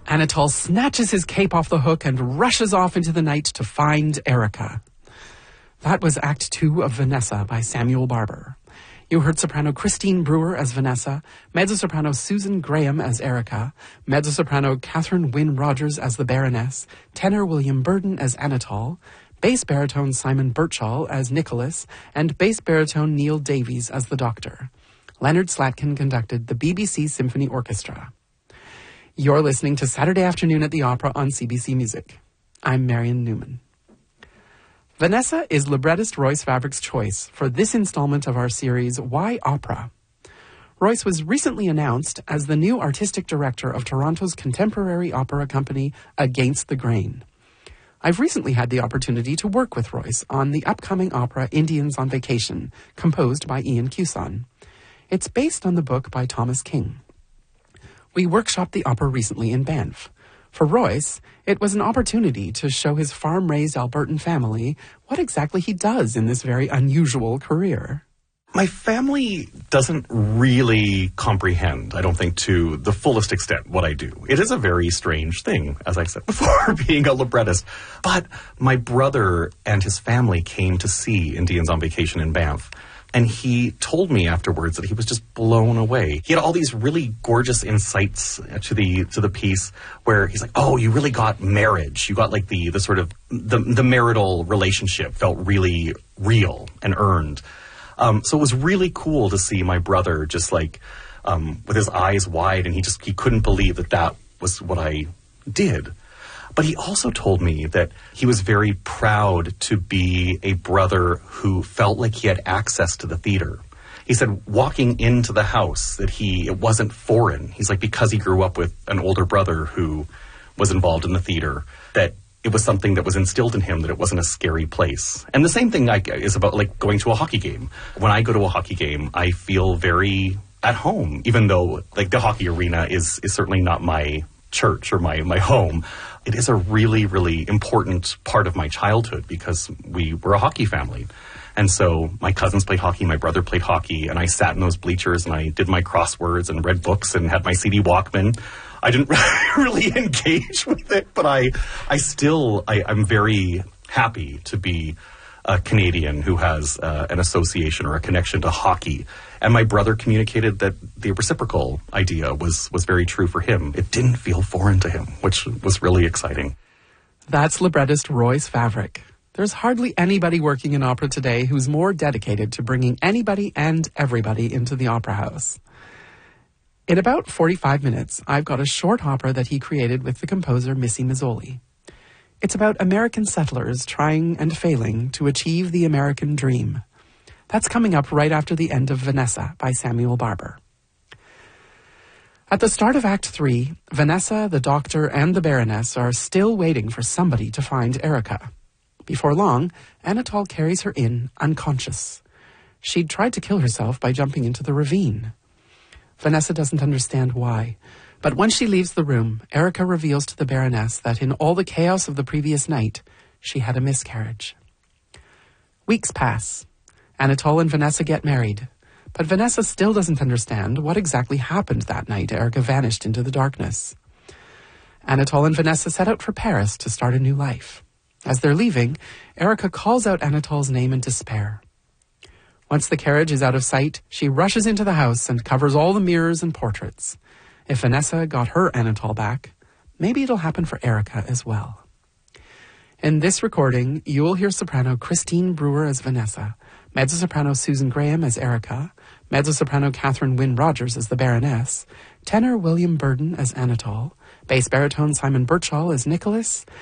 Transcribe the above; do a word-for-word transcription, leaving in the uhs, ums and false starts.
Anatol snatches his cape off the hook and rushes off into the night to find Erica. That was Act Two of Vanessa by Samuel Barber. You heard soprano Christine Brewer as Vanessa, mezzo-soprano Susan Graham as Erica, mezzo-soprano Catherine Wynne Rogers as the Baroness, tenor William Burden as Anatol, bass baritone Simon Birchall as Nicholas, and bass baritone Neil Davies as the Doctor. Leonard Slatkin conducted the B B C Symphony Orchestra. You're listening to Saturday Afternoon at the Opera on C B C Music. I'm Marion Newman. Vanessa is librettist Royce Vavrik's choice for this installment of our series, Why Opera? Royce was recently announced as the new artistic director of Toronto's contemporary opera company, Against the Grain. I've recently had the opportunity to work with Royce on the upcoming opera Indians on Vacation, composed by Ian Cuson. It's based on the book by Thomas King. We workshopped the opera recently in Banff. For Royce, it was an opportunity to show his farm-raised Albertan family what exactly he does in this very unusual career. My family doesn't really comprehend, I don't think, to the fullest extent what I do. It is a very strange thing, as I said before, being a librettist. But my brother and his family came to see Indians on Vacation in Banff. And he told me afterwards that he was just blown away. He had all these really gorgeous insights to the to the piece where he's like, oh, you really got marriage. You got like the the sort of the, the marital relationship felt really real and earned. Um, so it was really cool to see my brother just like um, with his eyes wide, and he just he couldn't believe that that was what I did. But he also told me that he was very proud to be a brother who felt like he had access to the theater. He said walking into the house that he, it wasn't foreign. He's like, because he grew up with an older brother who was involved in the theater, that it was something that was instilled in him, that it wasn't a scary place. And the same thing like, is about like going to a hockey game. When I go to a hockey game, I feel very at home, even though like the hockey arena is, is certainly not my church or my, my home. It is a really, really important part of my childhood because we were a hockey family. And so my cousins played hockey, my brother played hockey, and I sat in those bleachers and I did my crosswords and read books and had my C D Walkman. I didn't really engage with it, but I I still, I, I'm very happy to be a Canadian who has uh, an association or a connection to hockey. And my brother communicated that the reciprocal idea was, was very true for him. It didn't feel foreign to him, which was really exciting. That's librettist Royce Vavrik. There's hardly anybody working in opera today who's more dedicated to bringing anybody and everybody into the opera house. In about forty-five minutes, I've got a short opera that he created with the composer Missy Mazzoli. It's about American settlers trying and failing to achieve the American dream. That's coming up right after the end of Vanessa by Samuel Barber. At the start of Act Three, Vanessa, the Doctor, and the Baroness are still waiting for somebody to find Erica. Before long, Anatol carries her in unconscious. She'd tried to kill herself by jumping into the ravine. Vanessa doesn't understand why, but once she leaves the room, Erica reveals to the Baroness that in all the chaos of the previous night, she had a miscarriage. Weeks pass. Anatol and Vanessa get married, but Vanessa still doesn't understand what exactly happened that night Erica vanished into the darkness. Anatol and Vanessa set out for Paris to start a new life. As they're leaving, Erica calls out Anatol's name in despair. Once the carriage is out of sight, she rushes into the house and covers all the mirrors and portraits. If Vanessa got her Anatol back, maybe it'll happen for Erica as well. In this recording, you will hear soprano Christine Brewer as Vanessa, mezzo-soprano Susan Graham as Erica, mezzo-soprano Catherine Wynne Rogers as the Baroness, tenor William Burden as Anatol, bass baritone Simon Birchall as Nicholas,